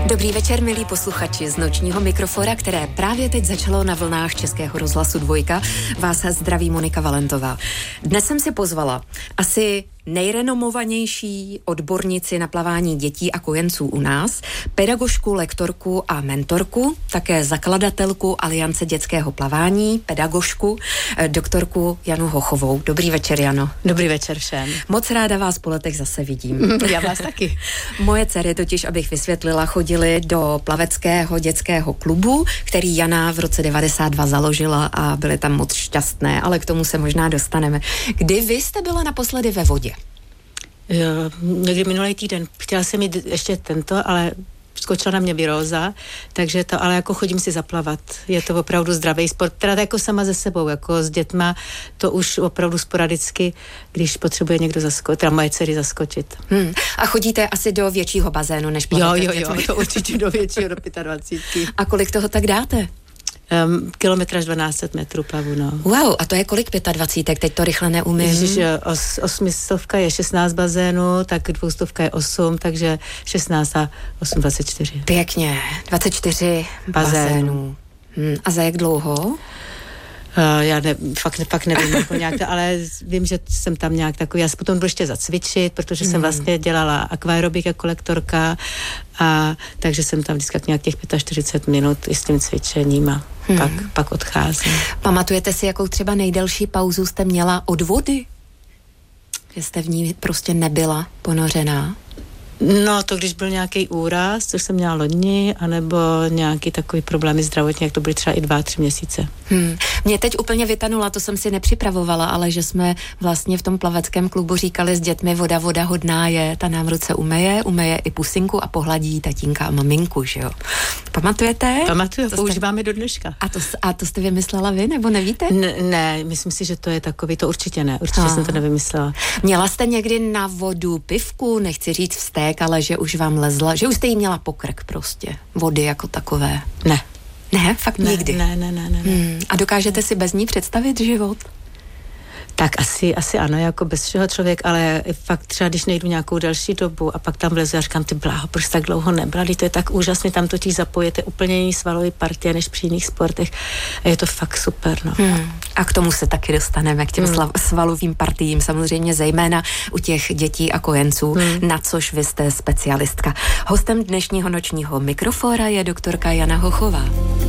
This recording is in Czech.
Dobrý večer, milí posluchači z nočního mikrofora, které právě teď začalo na vlnách Českého rozhlasu Dvojka. Vás zdraví Monika Valentová. Dnes jsem si pozvala asi nejrenomovanější odbornici na plavání dětí a kojenců u nás, pedagožku, lektorku a mentorku, také zakladatelku Aliance dětského plavání, pedagožku, doktorku Janu Hochovou. Dobrý večer, Jano. Dobrý večer všem. Moc ráda vás po letech zase vidím. Já vás taky. Moje dcery totiž, abych vysvětlila, chodily do plaveckého dětského klubu, který Jana v roce 92 založila a byly tam moc šťastné, ale k tomu se možná dostaneme. Kdy vy jste byla naposledy ve vodě? Někdy minulý týden. Chtěla jsem mít ještě tento, ale skočila na mě viróza, takže to, ale jako chodím si zaplavat. Je to opravdu zdravý sport, teda jako sama ze sebou, jako s dětma, to už opravdu sporadicky, když potřebuje někdo zaskočit, teda moje dcery zaskočit. A chodíte asi do většího bazénu, než plaváte? Jo, to určitě do většího, do 25. A kolik toho tak dáte? Kilometr až 1200 metrů plavu, no. Wow, a to je kolik 25? Teď to rychle neumím. Ježiš, 800 je 16 bazénů, tak 200 je 8, takže 16 a 8, 24. Pěkně, 24 bazénů. A za jak dlouho? Já fakt nevím, jako nějak, ale vím, že jsem tam nějak takový, já se potom budu ještě zacvičit, protože jsem vlastně dělala akvaerobik jako lektorka, a takže jsem tam vždycky nějak těch 45 minut i s tím cvičením a pak odcházím. Pamatujete si, jakou třeba nejdelší pauzu jste měla od vody? Že jste v ní prostě nebyla ponořená? No, to když byl nějaký úraz, což jsem měla loni, anebo nějaký takový problémy zdravotní, jak to byly třeba i 2-3 měsíce. Mě teď úplně vytanula, to jsem si nepřipravovala, ale že jsme vlastně v tom plaveckém klubu říkali s dětmi, voda hodná je, ta nám ruce umeje i pusinku a pohladí tatínka a maminku, že jo? Pamatujete? Pamatuju, používáme do dneška. A to jste vymyslela vy, nebo nevíte? Ne, myslím si, že to je takový, to určitě ne, určitě jsem to nevymyslela. Měla jste někdy na vodu pivku, nechci říct vztek, ale že už vám lezla, že už jste jí měla pokrk prostě, vody jako takové? Ne. Ne? Fakt nikdy? Ne. A dokážete si bez ní představit život? Tak asi ano, jako bez všeho člověk, ale fakt třeba, když nejdu nějakou další dobu a pak tam vlezu a říkám, ty bláho, proč tak dlouho nebyla, to je tak úžasně, tam totiž zapojete úplně jiný svalový partie než při jiných sportech a je to fakt super, no. A k tomu se taky dostaneme, k těm svalovým partiím, samozřejmě zejména u těch dětí a kojenců, na což vy jste specialistka. Hostem dnešního nočního mikrofora je doktorka Jana Hochová.